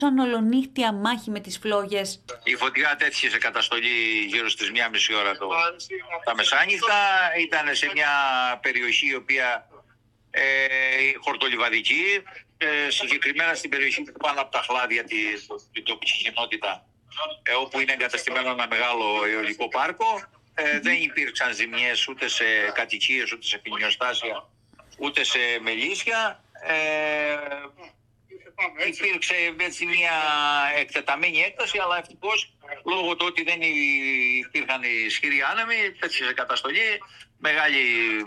Ολονύχτια μάχη με τις φλόγες. Η φωτιά τέθηκε σε καταστολή γύρω στις 1,5 ώρα τα μεσάνυχτα. Ήταν σε μια περιοχή η οποία χορτολιβαδική, συγκεκριμένα στην περιοχή πάνω από τα χλάδια την τοπική κοινότητα, όπου είναι εγκαταστημένο ένα μεγάλο αιωλικό πάρκο. Δεν υπήρξαν ζημιές ούτε σε κατοικίες, ούτε σε ποινιοστάσια, ούτε σε μελίσια. Υπήρξε έτσι μια εκτεταμένη έκταση, αλλά ευτυχώς λόγω του ότι δεν υπήρχαν ισχυροί άνεμοι, πέτυχε σε καταστολή μεγάλη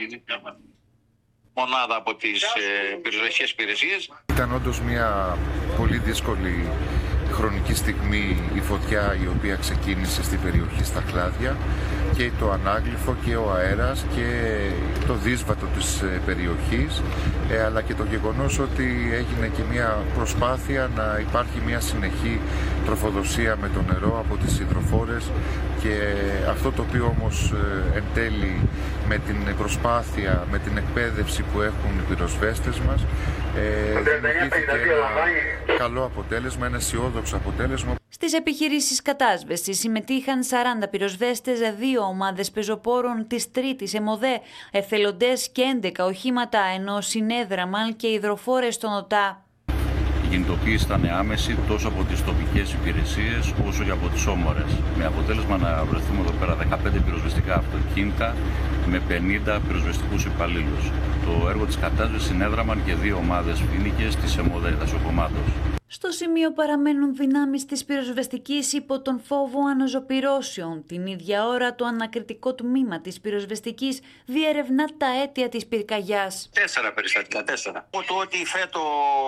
μονάδα από τις πυροσβεστικές υπηρεσίες. Ήταν όντως μια πολύ δύσκολη χρονική στιγμή η φωτιά η οποία ξεκίνησε στην περιοχή στα Χλάδια, και το ανάγλυφο και ο αέρας και το δύσβατο της περιοχής, αλλά και το γεγονός ότι έγινε και μια προσπάθεια να υπάρχει μια συνεχή τροφοδοσία με το νερό από τις υδροφόρες, και αυτό το οποίο όμως εν τέλει με την προσπάθεια, με την εκπαίδευση που έχουν οι πυροσβέστες μας, δημιουργήθηκε ένα καλό αποτέλεσμα, ένα αισιόδοξο αποτέλεσμα. Στις επιχειρήσεις κατάσβεσης συμμετείχαν 40 πυροσβέστες, 2 ομάδες πεζοπόρων της Τρίτης ΕΜΟΔΕ, εθελοντές και 11 οχήματα, ενώ συνέδραμαν και υδροφόρες στον ΟΤΑ. Η κινητοποίηση ήταν άμεση τόσο από τις τοπικές υπηρεσίες όσο και από τις όμορες, με αποτέλεσμα να βρεθούμε εδώ πέρα 15 πυροσβεστικά αυτοκίνητα με 50 πυροσβεστικούς υπαλλήλους. Το έργο της κατάσβεσης συνέδραμαν και 2 ομάδες φοίνικες της ΕΜΟΔΕ, δασοκομμάτως. Στο σημείο παραμένουν δυνάμεις της πυροσβεστικής υπό τον φόβο αναζωπυρώσεων. Την ίδια ώρα το ανακριτικό τμήμα της πυροσβεστικής διερευνά τα αίτια της πυρκαγιάς. 4 περιστατικά, 4. Το ότι φέτο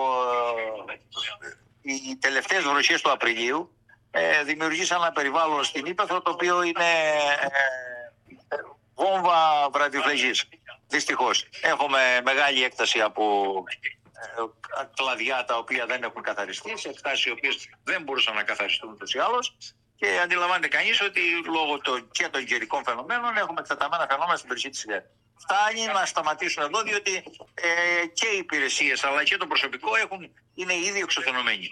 οι τελευταίες βροχές του Απριλίου δημιουργήσαν ένα περιβάλλον στην Ύπεθρο το οποίο είναι βόμβα βραδιφλεγής. Δυστυχώς. Έχουμε μεγάλη έκταση από κλαδιά τα οποία δεν έχουν καθαριστεί, σε εκτάσεις οι οποίες δεν μπορούσαν να καθαριστούν ούτως ή άλλως, και αντιλαμβάνεται κανείς ότι λόγω και των καιρικών φαινομένων έχουμε εκτεταμένα φαινόμενα στην περιοχή της ΙΔΕ. Φτάνει να σταματήσουν εδώ, διότι και οι υπηρεσίες αλλά και το προσωπικό είναι ήδη εξουθενωμένοι.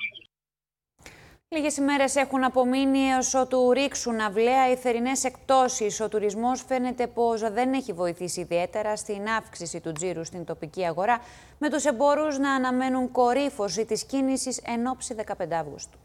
Λίγες ημέρες έχουν απομείνει έως ότου ρίξουν αυλαία οι θερινές εκπτώσεις. Ο τουρισμός φαίνεται πως δεν έχει βοηθήσει ιδιαίτερα στην αύξηση του τζίρου στην τοπική αγορά, με τους εμπόρους να αναμένουν κορύφωση της κίνησης εν ώψη 15 Αυγούστου.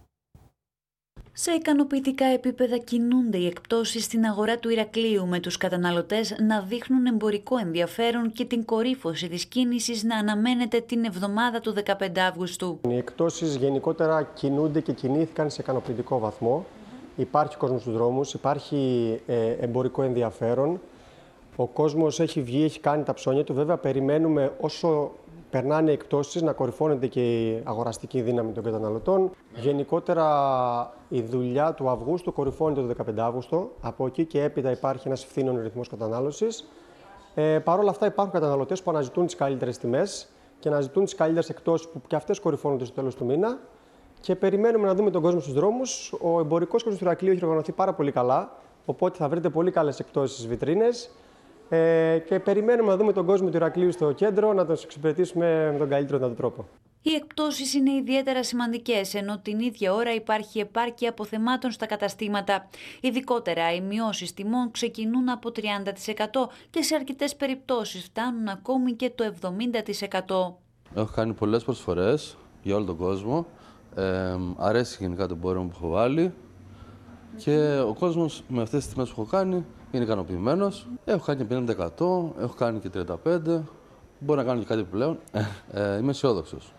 Σε ικανοποιητικά επίπεδα κινούνται οι εκπτώσεις στην αγορά του Ηρακλείου, με τους καταναλωτές να δείχνουν εμπορικό ενδιαφέρον και την κορύφωση της κίνησης να αναμένεται την εβδομάδα του 15 Αυγούστου. Οι εκπτώσεις γενικότερα κινούνται και κινήθηκαν σε ικανοποιητικό βαθμό. Υπάρχει κόσμος στους δρόμους, υπάρχει εμπορικό ενδιαφέρον. Ο κόσμος έχει βγει, έχει κάνει τα ψώνια του. Βέβαια, περιμένουμε όσο περνάνε οι εκπτώσεις να κορυφώνεται και η αγοραστική δύναμη των καταναλωτών. Γενικότερα η δουλειά του Αυγούστου κορυφώνεται το 15 Αύγουστο. Από εκεί και έπειτα υπάρχει ένας φθήνων ρυθμός κατανάλωσης. Παρ' όλα αυτά υπάρχουν καταναλωτές που αναζητούν τις καλύτερες τιμές και αναζητούν τις καλύτερες εκπτώσεις που και αυτές κορυφώνονται στο τέλος του μήνα. Και περιμένουμε να δούμε τον κόσμο στους δρόμους. Ο εμπορικός κόσμος του Ηρακλείου έχει οργανωθεί πάρα πολύ καλά, οπότε θα βρείτε πολύ καλές εκπτώσεις στις βιτρίνες. Και περιμένουμε να δούμε τον κόσμο του Ηρακλείου στο κέντρο, να τον εξυπηρετήσουμε με τον καλύτερο δυνατό τρόπο. Οι εκπτώσεις είναι ιδιαίτερα σημαντικές, ενώ την ίδια ώρα υπάρχει επάρκεια αποθεμάτων στα καταστήματα. Ειδικότερα, οι μειώσεις τιμών ξεκινούν από 30% και σε αρκετές περιπτώσεις φτάνουν ακόμη και το 70%. Έχω κάνει πολλές προσφορές για όλο τον κόσμο. Αρέσει γενικά το εμπόριο που έχω βάλει και ο κόσμος με αυτές τις τιμές που έχω κάνει είναι ικανοποιημένος. Έχω κάνει και 50%, έχω κάνει και 35%. Μπορεί να κάνω και κάτι πλέον. Είμαι αισιόδοξος.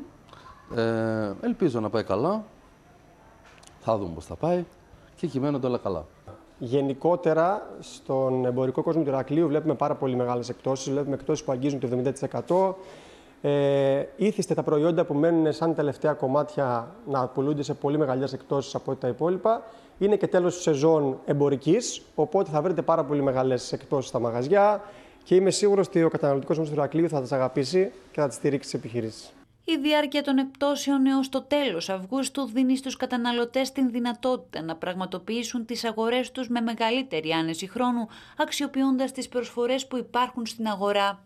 Ελπίζω να πάει καλά. Θα δούμε πώς θα πάει και κειμένονται όλα καλά. Γενικότερα, στον εμπορικό κόσμο του Ηρακλείου βλέπουμε πάρα πολύ μεγάλες εκπτώσεις. Βλέπουμε εκπτώσεις που αγγίζουν το 70%. Ήθιστε τα προϊόντα που μένουν σαν τελευταία κομμάτια να πουλούνται σε πολύ μεγαλύτερες εκπτώσεις από ό,τι τα υπόλοιπα. Είναι και τέλος της σεζόν εμπορικής, οπότε θα βρείτε πάρα πολύ μεγάλες εκπτώσεις στα μαγαζιά και είμαι σίγουρος ότι ο καταναλωτικός κόσμος του Ηρακλείου θα τις αγαπήσει και θα τις στηρίξει στις επιχειρήσεις. Η διάρκεια των εκπτώσεων έως το τέλος Αυγούστου δίνει στους καταναλωτές την δυνατότητα να πραγματοποιήσουν τις αγορές τους με μεγαλύτερη άνεση χρόνου, αξιοποιώντας τις προσφορές που υπάρχουν στην αγορά.